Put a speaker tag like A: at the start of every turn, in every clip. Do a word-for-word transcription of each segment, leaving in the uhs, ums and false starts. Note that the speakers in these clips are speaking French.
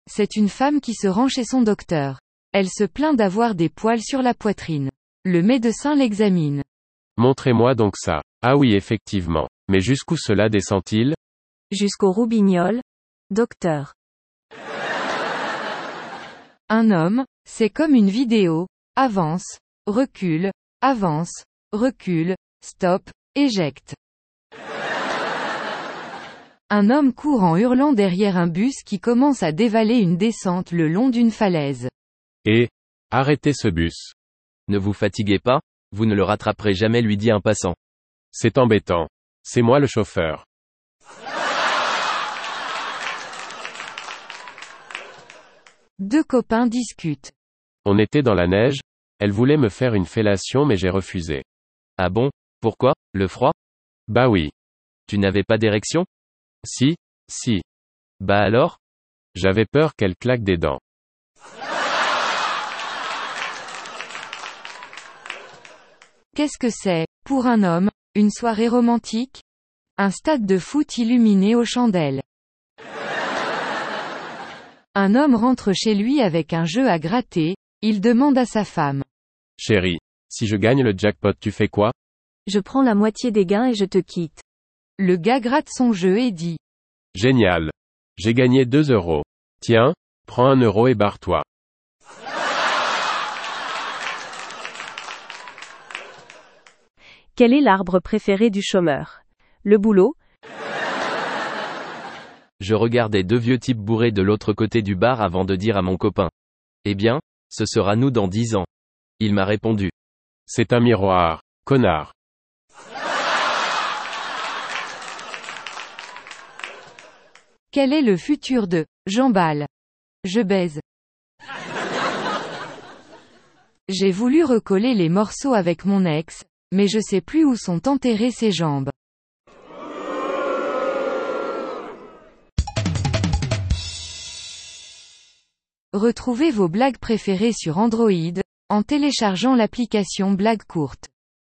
A: C'est une femme qui se rend chez son docteur. Elle se plaint d'avoir des poils sur la poitrine. Le médecin l'examine.
B: Montrez-moi donc ça. Ah oui effectivement. Mais jusqu'où cela descend-il?
C: Jusqu'au roubignoles. Docteur.
A: Un homme, c'est comme une vidéo. Avance, recule, avance, recule, stop, éjecte. Un homme court en hurlant derrière un bus qui commence à dévaler une descente le long d'une falaise.
B: Et, arrêtez ce bus.
D: Ne vous fatiguez pas, vous ne le rattraperez jamais, lui dit un passant.
B: C'est embêtant. C'est moi le chauffeur.
A: Deux copains discutent.
B: On était dans la neige, elle voulait me faire une fellation mais j'ai refusé.
D: Ah bon? Pourquoi? Le froid?
B: Bah oui.
D: Tu n'avais pas d'érection?
B: Si, si.
D: Bah alors?
B: J'avais peur qu'elle claque des dents.
A: Qu'est-ce que c'est, pour un homme, une soirée romantique? Un stade de foot illuminé aux chandelles. Un homme rentre chez lui avec un jeu à gratter, il demande à sa femme.
B: Chérie, si je gagne le jackpot tu fais quoi?
C: Je prends la moitié des gains et je te quitte.
A: Le gars gratte son jeu et dit.
B: Génial. J'ai gagné deux euros. Tiens, prends un euro et barre-toi.
C: Quel est l'arbre préféré du chômeur? Le boulot?
D: Je regardais deux vieux types bourrés de l'autre côté du bar avant de dire à mon copain. Eh bien, ce sera nous dans dix ans. Il m'a répondu.
B: C'est un miroir, connard.
A: Quel est le futur de j'emballe? Je baise. J'ai voulu recoller les morceaux avec mon ex, mais je sais plus où sont enterrées ses jambes. Retrouvez vos blagues préférées sur Android, en téléchargeant l'application Blague Courte.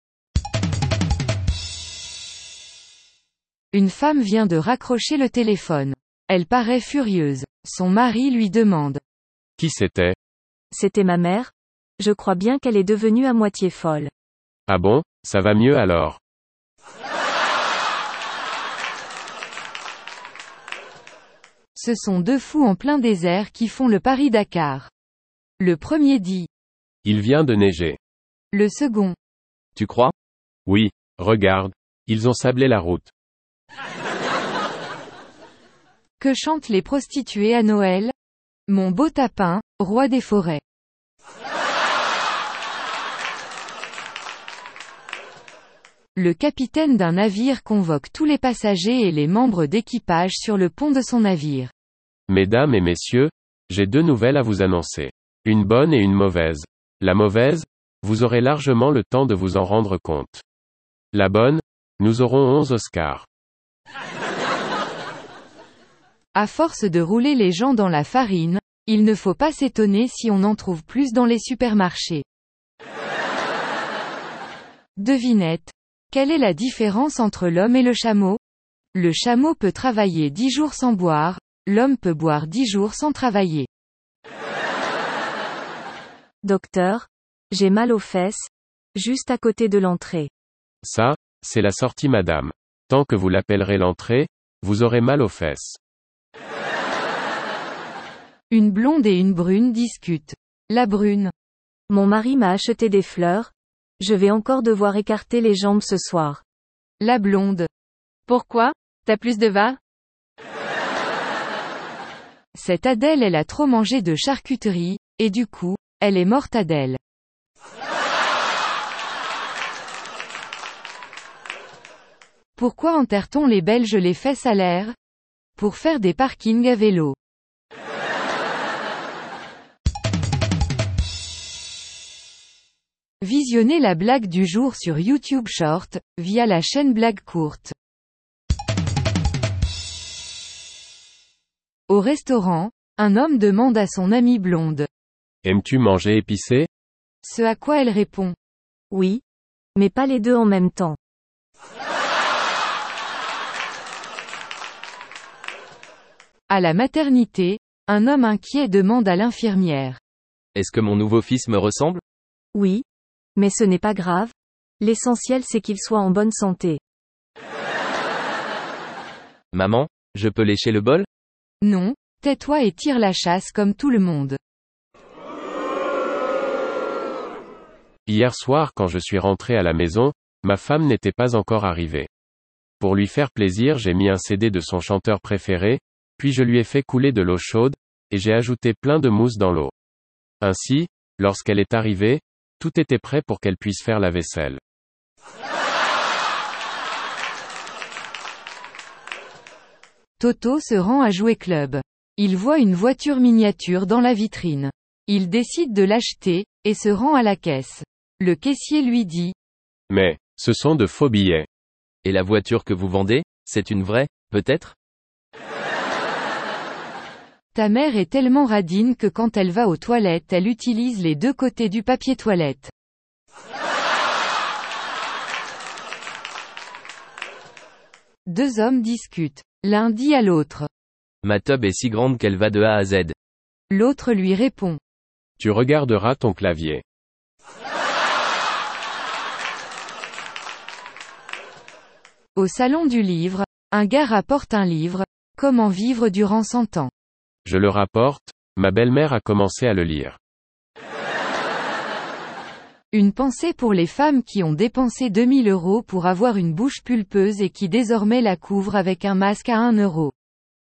A: Une femme vient de raccrocher le téléphone. Elle paraît furieuse. Son mari lui demande.
B: Qui c'était?
C: C'était ma mère. Je crois bien qu'elle est devenue à moitié folle.
B: Ah bon, ça va mieux alors.
A: Ce sont deux fous en plein désert qui font le Paris-Dakar. Le premier dit.
B: Il vient de neiger.
A: Le second.
D: Tu crois?
B: Oui, regarde. Ils ont sablé la route.
A: Que chantent les prostituées à Noël? Mon beau tapin, roi des forêts. Le capitaine d'un navire convoque tous les passagers et les membres d'équipage sur le pont de son navire.
B: Mesdames et messieurs, j'ai deux nouvelles à vous annoncer. Une bonne et une mauvaise. La mauvaise, vous aurez largement le temps de vous en rendre compte. La bonne, nous aurons onze Oscars.
A: À force de rouler les gens dans la farine, il ne faut pas s'étonner si on en trouve plus dans les supermarchés. Devinette. Quelle est la différence entre l'homme et le chameau? Le chameau peut travailler dix jours sans boire, l'homme peut boire dix jours sans travailler.
C: Docteur, j'ai mal aux fesses, juste à côté de l'entrée.
B: Ça, c'est la sortie madame. Tant que vous l'appellerez l'entrée, vous aurez mal aux fesses.
A: Une blonde et une brune discutent. La brune.
C: Mon mari m'a acheté des fleurs. Je vais encore devoir écarter les jambes ce soir.
A: La blonde. Pourquoi? T'as plus de va? Cette Adèle elle a trop mangé de charcuterie, et du coup, elle est morte Adèle. Pourquoi enterre-t-on les Belges les fesses à l'air? Pour faire des parkings à vélo. Visionnez la blague du jour sur YouTube Short, via la chaîne Blague Courte. Au restaurant, un homme demande à son amie blonde.
B: Aimes-tu manger épicé?
A: Ce à quoi elle répond.
C: Oui. Mais pas les deux en même temps.
A: À la maternité, Un homme inquiet demande à l'infirmière.
D: Est-ce que mon nouveau fils me ressemble?
C: Oui. Mais ce n'est pas grave. L'essentiel c'est qu'il soit en bonne santé.
D: Maman, je peux lécher le bol?
A: Non, tais-toi et tire la chasse comme tout le monde.
B: Hier soir quand je suis rentré à la maison, ma femme n'était pas encore arrivée. Pour lui faire plaisir, j'ai mis un C D de son chanteur préféré, puis je lui ai fait couler de l'eau chaude, et j'ai ajouté plein de mousse dans l'eau. Ainsi, lorsqu'elle est arrivée, tout était prêt pour qu'elle puisse faire la vaisselle.
A: Toto se rend à Jouet Club. Il voit une voiture miniature dans la vitrine. Il décide de l'acheter, et se rend à la caisse. Le caissier lui dit.
B: Mais, ce sont de faux billets.
D: Et la voiture que vous vendez, c'est une vraie, peut-être?
A: Ta mère est tellement radine que quand elle va aux toilettes elle utilise les deux côtés du papier toilette. Deux hommes discutent. L'un dit à l'autre.
D: Ma tub est si grande qu'elle va de A à Z.
A: L'autre lui répond.
B: Tu regarderas ton clavier.
A: Au salon du livre, un gars rapporte un livre, Comment vivre durant cent ans.
B: Je le rapporte, ma belle-mère a commencé à le lire.
A: Une pensée pour les femmes qui ont dépensé deux mille euros pour avoir une bouche pulpeuse et qui désormais la couvrent avec un masque à un euro.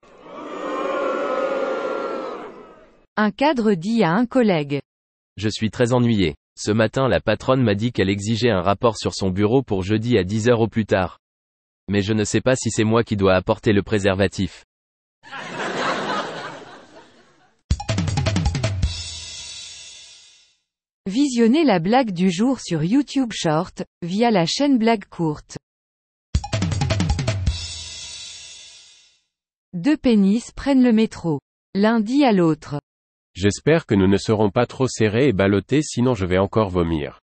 A: Un cadre dit à un collègue.
D: Je suis très ennuyé. Ce matin la patronne m'a dit qu'elle exigeait un rapport sur son bureau pour jeudi à dix heures au plus tard. Mais je ne sais pas si c'est moi qui dois apporter le préservatif.
A: Visionnez la blague du jour sur YouTube Short, via la chaîne Blague Courte. Deux pénis prennent le métro. L'un dit à l'autre.
B: J'espère que nous ne serons pas trop serrés et ballottés sinon je vais encore vomir.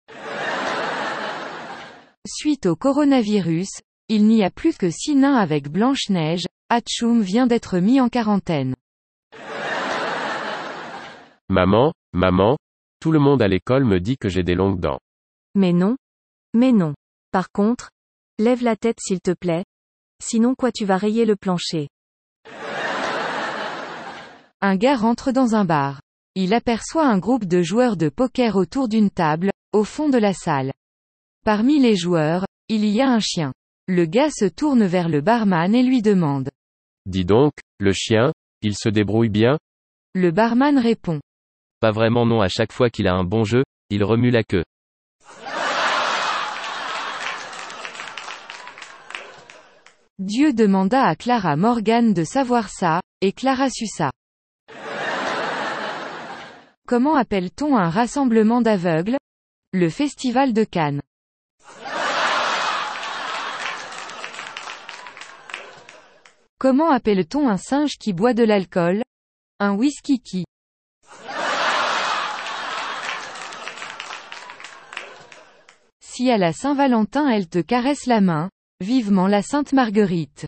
A: Suite au coronavirus, il n'y a plus que six nains avec Blanche-Neige, Hatchoum vient d'être mis en quarantaine.
B: Maman, maman, tout le monde à l'école me dit que j'ai des longues dents.
C: Mais non. Mais non. Par contre, lève la tête s'il te plaît. Sinon quoi tu vas rayer le plancher.
A: Un gars rentre dans un bar. Il aperçoit un groupe de joueurs de poker autour d'une table, au fond de la salle. Parmi les joueurs, il y a un chien. Le gars se tourne vers le barman et lui demande.
B: Dis donc, le chien, il se débrouille bien?
A: Le barman répond.
D: Pas vraiment non, à chaque fois qu'il a un bon jeu, il remue la queue.
A: Dieu demanda à Clara Morgan de savoir ça, et Clara sut ça. Comment appelle-t-on un rassemblement d'aveugles? Le Festival de Cannes. Comment appelle-t-on un singe qui boit de l'alcool? Un whisky-qui. Si à la Saint-Valentin elle te caresse la main, vivement la Sainte Marguerite.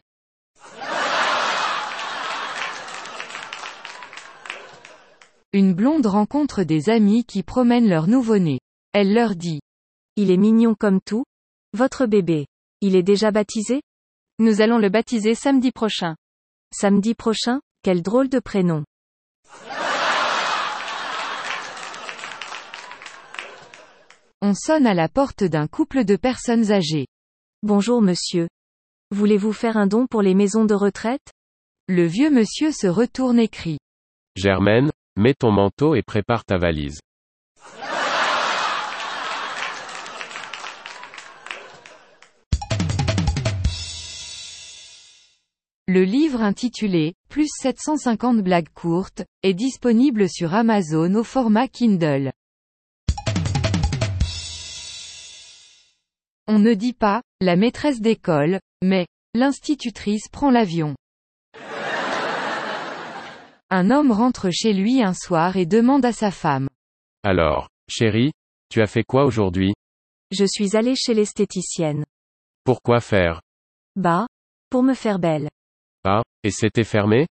A: Une blonde rencontre des amis qui promènent leur nouveau-né. Elle leur dit.
C: Il est mignon comme tout. Votre bébé. Il est déjà baptisé?
A: Nous allons le baptiser samedi prochain.
C: Samedi prochain? Quel drôle de prénom.
A: On sonne à la porte d'un couple de personnes âgées.
C: Bonjour monsieur. Voulez-vous faire un don pour les maisons de retraite?
A: Le vieux monsieur se retourne et crie.
B: Germaine, mets ton manteau et prépare ta valise.
A: Le livre intitulé « Plus sept cent cinquante blagues courtes » est disponible sur Amazon au format Kindle. On ne dit pas « la maîtresse d'école », mais « l'institutrice prend l'avion ». Un homme rentre chez lui un soir et demande à sa femme.
B: Alors, chérie, tu as fait quoi aujourd'hui?
C: Je suis allé chez l'esthéticienne.
B: Pourquoi faire?
C: Bah, pour me faire belle.
B: Ah, et c'était fermé?